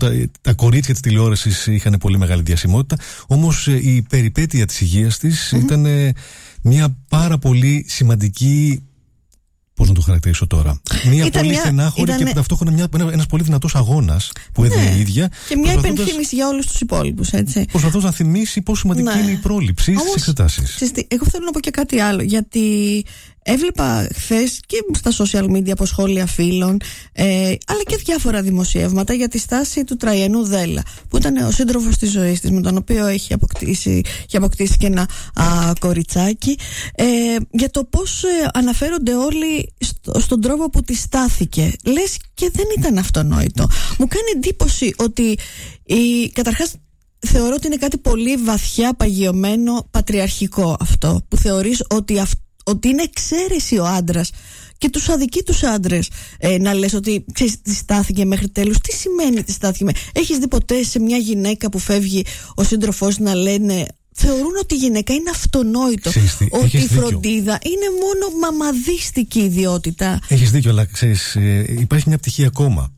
τα κορίτσια της τηλεόρασης είχαν πολύ μεγάλη διασημότητα. Όμως η περιπέτεια της υγείας της ήταν μια πάρα πολύ σημαντική. Πώς να το χαρακτηρίσω τώρα? Μια πολύ στενάχωρη και ταυτόχρονα ένας πολύ δυνατός αγώνας που έδινε η ίδια. Και μια υπενθύμηση για όλους τους υπόλοιπους, έτσι. Προσπαθώντας να θυμίσει πόσο σημαντική είναι η πρόληψη στις εξετάσεις. Εγώ θέλω να πω και κάτι άλλο, γιατί έβλεπα χθες και στα social media από σχόλια φίλων, αλλά και διάφορα δημοσιεύματα για τη στάση του Τραϊανού Δέλλα, που ήταν ο σύντροφος της ζωής της, με τον οποίο έχει αποκτήσει και ένα κοριτσάκι, για το πώς αναφέρονται όλοι στον τρόπο που τη στάθηκε. Λες και δεν ήταν αυτονόητο. Μου κάνει εντύπωση ότι καταρχάς θεωρώ ότι είναι κάτι πολύ βαθιά παγιωμένο πατριαρχικό αυτό, που θεωρείς ότι είναι εξαίρεση ο άντρας και τους αδικεί τους άντρες να λες ότι ξέρεις, τη στάθηκε μέχρι τέλους. Τι σημαίνει τη στάθηκε? Έχεις δει ποτέ σε μια γυναίκα που φεύγει ο σύντροφός να λένε, θεωρούν ότι η γυναίκα είναι αυτονόητο, ότι η φροντίδα είναι μόνο μαμαδίστικη ιδιότητα. Έχεις δίκιο, αλλά ξέρεις, υπάρχει μια πτυχή ακόμα.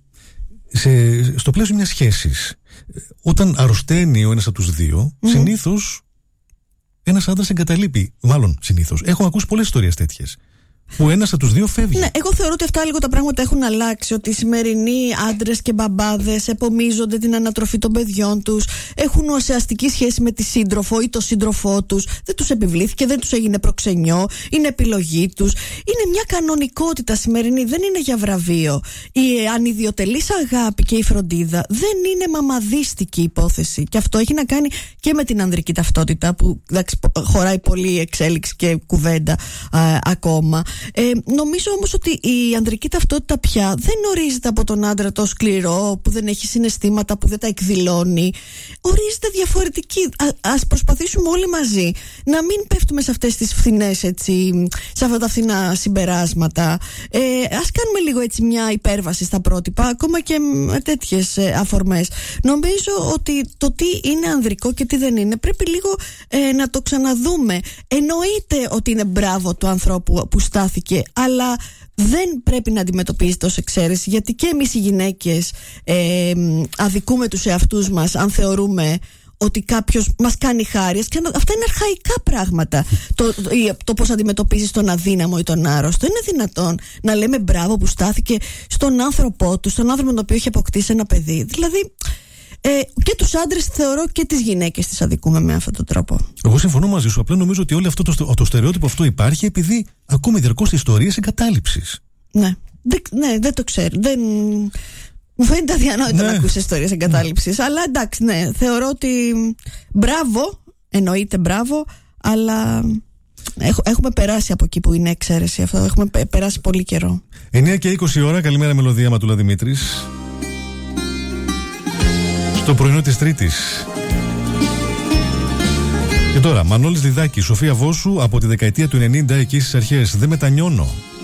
Στο πλαίσιο μιας σχέσης, όταν αρρωσταίνει ο ένας από τους δύο, συνήθως ένας άντρας εγκαταλείπει. Μάλλον συνήθως. Έχω ακούσει πολλές ιστορίες τέτοιες, που ένας από τους δύο φεύγει. Ναι, εγώ θεωρώ ότι αυτά λίγο τα πράγματα έχουν αλλάξει. Ότι οι σημερινοί άντρες και μπαμπάδες επομίζονται την ανατροφή των παιδιών τους, έχουν ουσιαστική σχέση με τη σύντροφο ή το σύντροφό τους. Δεν τους επιβλήθηκε, δεν τους έγινε προξενιό, είναι επιλογή τους. Είναι μια κανονικότητα σημερινή, δεν είναι για βραβείο. Η ανιδιοτελής αγάπη και η φροντίδα δεν είναι μαμαδίστικη υπόθεση. Και αυτό έχει να κάνει και με την ανδρική ταυτότητα, που χωράει πολύ εξέλιξη και κουβέντα ακόμα. Νομίζω όμως ότι η ανδρική ταυτότητα πια δεν ορίζεται από τον άντρα το σκληρό, που δεν έχει συναισθήματα, που δεν τα εκδηλώνει. Ορίζεται διαφορετική. Ας προσπαθήσουμε όλοι μαζί να μην πέφτουμε σε αυτές τις φθηνές, έτσι, σε αυτά τα φθηνά συμπεράσματα. Ας κάνουμε λίγο έτσι μια υπέρβαση στα πρότυπα, ακόμα και με τέτοιες αφορμές. Νομίζω ότι το τι είναι ανδρικό και τι δεν είναι πρέπει λίγο να το ξαναδούμε. Εννοείται ότι είναι μπράβο του ανθρώπου που στάθηκε, αλλά δεν πρέπει να αντιμετωπίζεται ως εξαίρεση, γιατί και εμείς οι γυναίκες αδικούμε τους εαυτούς μας αν θεωρούμε ότι κάποιος μας κάνει χάρις, και αυτά είναι αρχαϊκά πράγματα. Το πώς αντιμετωπίζεις τον αδύναμο ή τον άρρωστο. Είναι δυνατόν να λέμε μπράβο που στάθηκε στον άνθρωπό του, στον άνθρωπο με τον οποίο έχει αποκτήσει ένα παιδί? Δηλαδή και τους άντρες θεωρώ και τις γυναίκες τις αδικούμε με αυτόν τον τρόπο. Εγώ συμφωνώ μαζί σου. Απλά νομίζω ότι όλο αυτό το στερεότυπο αυτό υπάρχει επειδή ακούμε διαρκώς ιστορίες εγκατάλειψης. Ναι, δεν το ξέρω. Μου φαίνεται αδιανόητο να ακούσεις ιστορίες εγκατάλειψης. Αλλά εντάξει, ναι, θεωρώ ότι μπράβο, εννοείται μπράβο, αλλά έχουμε περάσει από εκεί που είναι εξαίρεση αυτό. Έχουμε περάσει πολύ καιρό. 9 και 20 ώρα, καλημέρα Μελωδία Ματούλα Δημήτρης. Το πρωινό της Τρίτης. Και τώρα, Μανώλης Διδάκης, Σοφία Βόσου, από τη δεκαετία του 90, εκεί στις αρχές. Δεν μετανιώνω.